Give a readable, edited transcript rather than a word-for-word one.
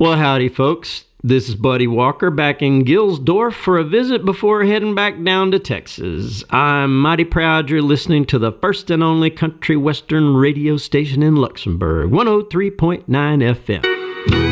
Well, howdy, folks. This is Buddy Walker back in Gilsdorf for a visit before heading back down to Texas. I'm mighty proud you're listening to the first and only country western radio station in Luxembourg, 103.9 FM.